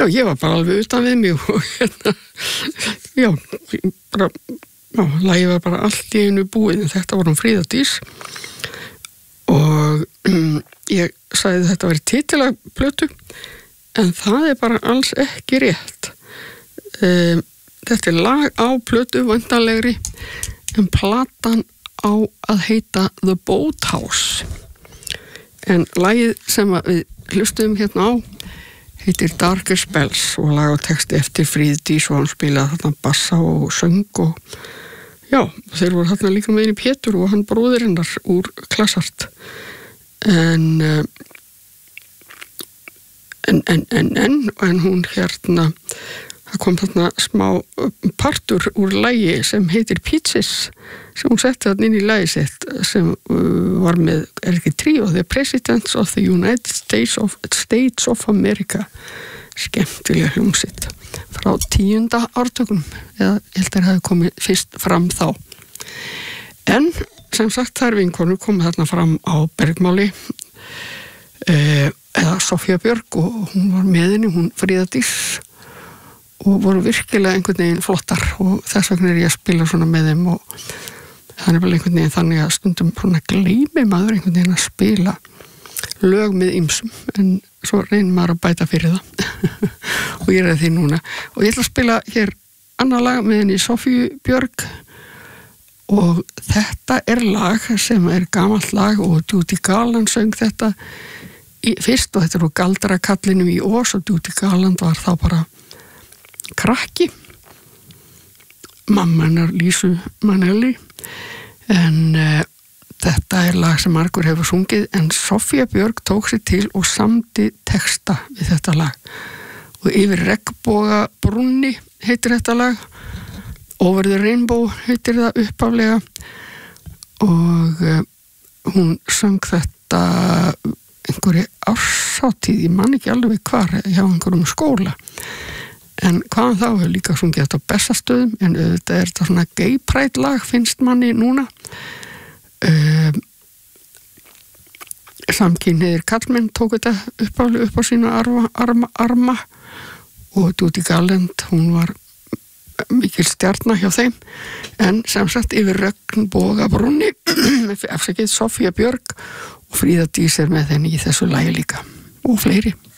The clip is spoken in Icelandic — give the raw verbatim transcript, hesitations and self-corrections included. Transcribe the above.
já, ég var bara alveg utan við mig og hérna, já, bara, já, lagið var bara allt í einu búið, en þetta var hún Fríða Dís og um, ég sagði þetta væri titilag plötu, en það er bara alls ekki rétt. Um, þetta er lag á plötu vantanlegri, en platan á að heita The Boathouse. En lagið sem við hlustuðum hérna á heitir Darker Spells og lag og texti eftir Fríðdís og hann spilaði þarna bassa og söng og já, þeir voru þarna líka með henni Pétur og hann bróðirinnar úr Klassart. En en, en, en, en, en hún hérna, það kom þarna smá partur úr lagi sem heitir Peaches sem hún setti þarna inn í lagi sitt sem uh, var með, er ekki tríó, The Presidents of the United States of, States of America, skemmtilega hljómsitt frá tíunda ártökunum, eða ég held að það hefði komið fyrst fram þá. En sem sagt þær vinkonur komið þarna fram á bergmáli uh, eða Sofía Björg og hún var með henni, hún Fríða Dís og voru virkilega einhvern veginn flottar og þess vegna er ég að spila svona með þeim og það er bara einhvern veginn þannig að stundum svona gleymi maður einhvern veginn að spila lög með ýmsum, en svo reynir maður að bæta fyrir það og ég er því núna og ég ætla að spila hér annað lag með henni Sofíu Björg og þetta er lag sem er gamalt lag og Judy Garland söng þetta í, fyrst og þetta er úr Galdrakallinum í Ós og Judy Garland var þá bara krakki mamma hennar Lísu Manelli en uh, þetta er lag sem margur hefur sungið en Sofía Björg tók sér til og samdi texta við þetta lag og Yfir regnboga brúnni heitir þetta lag Over the Rainbow heitir það upphaflega og uh, hún söng þetta einhverju árshátíð, ég man ekki alveg hvar hjá einhverjum skóla. En hvaðan þá hefur líka sungið þetta á Bessastöðum, en auðvitað er þetta svona gay pride lag finnst manni núna. Um, Samkynhneigðir karlmenn tók þetta upp á, upp á sína arma, arma, arma og Judy Garland, hún var mikil stjarna hjá þeim, en sem sagt Yfir regnboga brúnni, eftir Sofía Björg og Fríða Dís er með henni í þessu lagi líka og fleiri.